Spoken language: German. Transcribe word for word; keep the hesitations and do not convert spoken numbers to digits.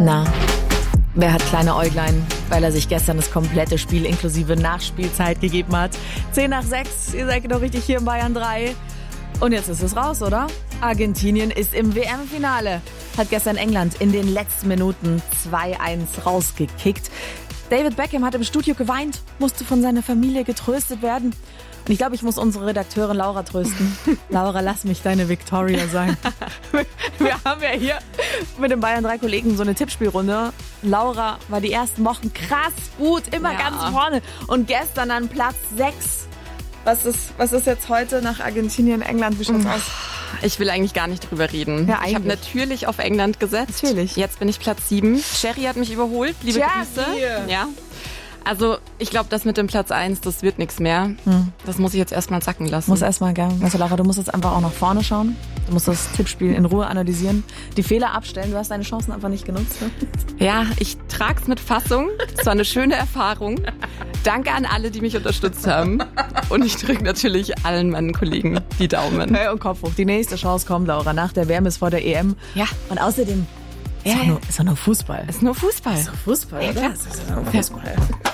Na, wer hat kleine Äuglein, weil er sich gestern das komplette Spiel inklusive Nachspielzeit gegeben hat? zehn nach sechs, ihr seid genau richtig hier in Bayern drei. Und jetzt ist es raus, oder? Argentinien ist im W M-Finale. Hat gestern England in den letzten Minuten zwei eins rausgekickt. David Beckham hat im Studio geweint, musste von seiner Familie getröstet werden. Und ich glaube, ich muss unsere Redakteurin Laura trösten. Laura, lass mich deine Victoria sein. Wir haben ja hier mit den Bayern drei Kollegen so eine Tippspielrunde. Laura war die ersten Wochen krass gut, immer ja. ganz vorne. Und gestern an Platz sechs. Was ist, was ist jetzt heute nach Argentinien, England? Wie schaut's aus? Ich will eigentlich gar nicht drüber reden. Ja, ich habe natürlich auf England gesetzt. Natürlich. Jetzt bin ich Platz sieben. Sherry hat mich überholt. Liebe Sherry. Grüße. Ja. Also ich glaube, das mit dem Platz eins, das wird nichts mehr. Hm. Das muss ich jetzt erstmal sacken lassen. Muss erstmal, gell? Also Laura, du musst jetzt einfach auch nach vorne schauen. Du musst das Tippspiel in Ruhe analysieren. Die Fehler abstellen. Du hast deine Chancen einfach nicht genutzt. Ne? Ja, ich trag's mit Fassung. Es war eine schöne Erfahrung. Danke an alle, die mich unterstützt haben. Und ich drücke natürlich allen meinen Kollegen die Daumen. Hey, und Kopf hoch. Die nächste Chance kommt, Laura. Nach der W M ist vor der E M. Ja. Und außerdem ist ja. doch nur, ist doch nur Fußball. Ist nur Fußball. Ist doch Fußball, ja, oder? klar. Ist doch nur Fußball.